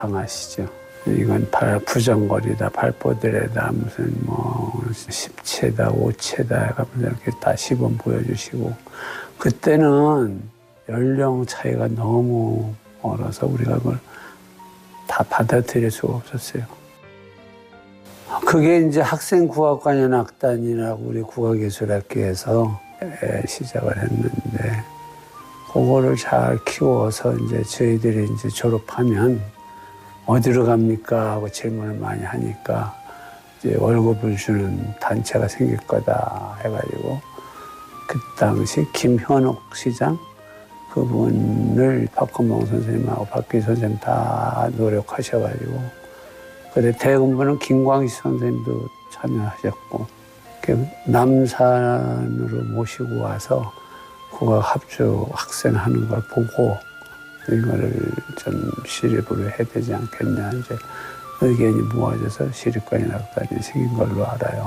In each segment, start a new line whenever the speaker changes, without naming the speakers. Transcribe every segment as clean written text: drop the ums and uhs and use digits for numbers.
강하시죠. 이건 부정거리다, 발포들에다 무슨 뭐 10채다, 5채다 해가면서 이렇게 다 시범 보여주시고, 그때는 연령 차이가 너무 멀어서 우리가 그걸 다 받아들일 수가 없었어요. 그게 이제 학생국악관현악단이라고 우리 국악예술학교에서 시작을 했는데, 그거를 잘 키워서 이제 저희들이 이제 졸업하면 어디로 갑니까? 하고 질문을 많이 하니까 이제 월급을 주는 단체가 생길 거다 해가지고, 그 당시 김현옥 시장 그분을 박건봉 선생님하고 박규 선생님 다 노력하셔가지고, 그때 대금부는 김광식 선생님도 참여하셨고, 남산으로 모시고 와서 국악 합주 학생 하는 걸 보고 이거를 좀 시립으로 해야 되지 않겠냐, 이제 의견이 모아져서 시립관현악단이 생긴 걸로 알아요.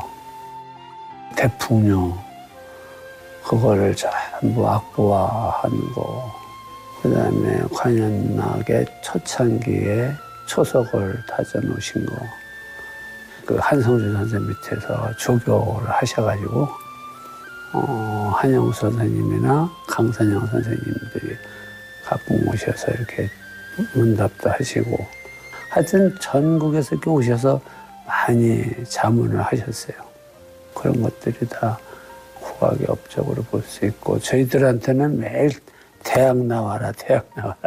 대풍요, 그거를 전부 악보화하는 거, 그 다음에 관현악의 초창기에 초석을 다져 놓으신 거, 그 한성준 선생님 밑에서 조교를 하셔가지고 한영수 선생님이나 강선영 선생님들이 가끔 오셔서 이렇게 문답도 하시고, 하여튼 전국에서 이렇게 오셔서 많이 자문을 하셨어요. 그런 것들이 다 국악의 업적으로 볼 수 있고, 저희들한테는 매일 대학 나와라, 대학 나와라.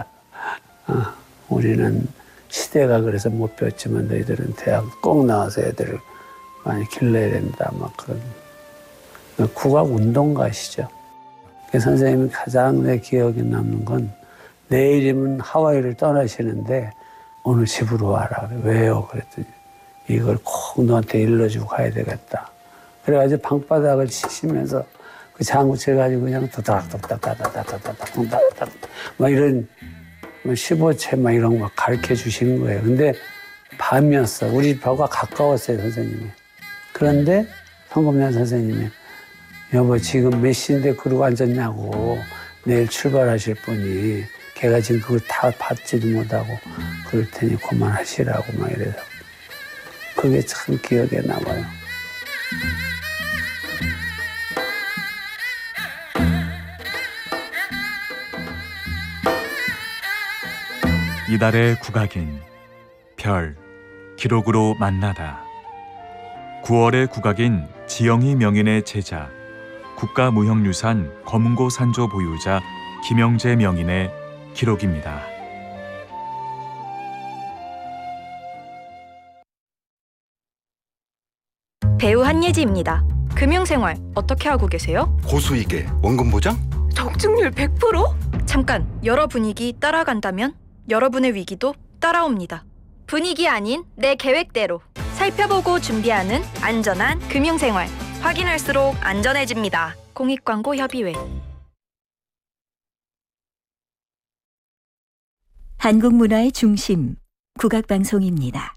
우리는 시대가 그래서 못 배웠지만 너희들은 대학 꼭 나와서 애들을 많이 길러야 된다, 막 그런. 국악 운동가시죠. 선생님이 가장 내 기억에 남는 건, 내일이면 하와이를 떠나시는데 오늘 집으로 와라. 왜요? 그랬더니 이걸 꼭 너한테 일러주고 가야 되겠다. 그래가지고 방바닥을 치시면서 그 장구채 가지고 그냥 도닥도닥다닥다닥다닥다닥 막 이런 15채 막 이런 거 막 가르쳐 주시는 거예요. 근데 밤이었어. 우리 집하고 가까웠어요, 선생님이. 그런데 성금년 선생님이, 여보 지금 몇 시인데 그러고 앉았냐고, 내일 출발하실 분이 걔가 지금 그걸 다 받지도 못하고 그럴 테니 그만하시라고 막 이래서, 그게 참 기억에 남아요.
이달의 국악인 별 기록으로 만나다. 9월의 국악인 지영희 명인의 제자, 국가무형유산 검은고 산조 보유자 김영재 명인의 기록입니다.
배우 한예지입니다. 금융생활 어떻게 하고 계세요?
고수익에 원금 보장?
적중률 100%? 잠깐, 여러 분위기 따라간다면 여러분의 위기도 따라옵니다. 분위기 아닌 내 계획대로 살펴보고 준비하는 안전한 금융생활. 확인할수록 안전해집니다. 공익광고협의회.
한국 문화의 중심, 국악방송입니다.